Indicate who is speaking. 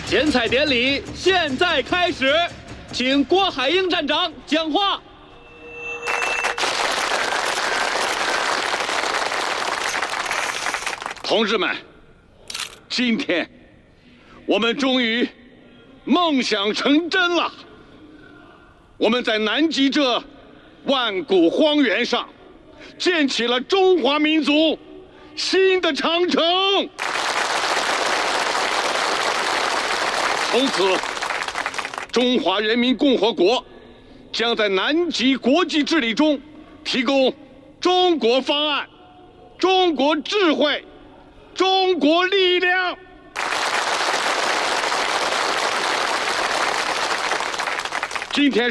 Speaker 1: 剪彩典礼现在开始，请郭海英站长讲话。
Speaker 2: 同志们，今天我们终于梦想成真了。我们在南极这万古荒原上，建起了中华民族新的长城。从此，中华人民共和国将在南极国际治理中提供中国方案、中国智慧、中国力量。今天